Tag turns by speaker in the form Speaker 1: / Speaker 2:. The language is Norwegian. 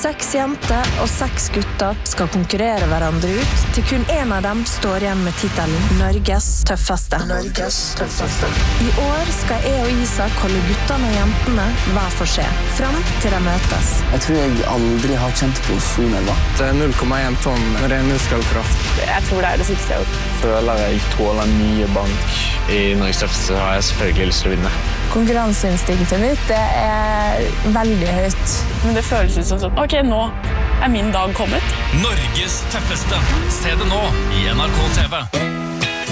Speaker 1: 6 jenter og 6 gutter skal konkurrere hverandre ut, til kun en av dem står igjen med titelen Norges tøffeste. I år skal jeg og Isak holde guttene og jentene hver for seg, frem til de møtes.
Speaker 2: Jeg tror jeg aldri har kjent på Sonelva.
Speaker 3: Det 0,1 tonn ren muskelkraft.
Speaker 4: Jeg tror det det siste jeg har gjort.
Speaker 3: Føler jeg tåler mye bank. I Norges tøffeste har jeg selvfølgelig lyst til å vinne.
Speaker 5: Konkurranseinstinktet mitt det veldig høyt.
Speaker 4: Men det føles ut som sånn, ok, nå min dag kommet.
Speaker 6: Norges tøffeste. Se det nå i NRK TV.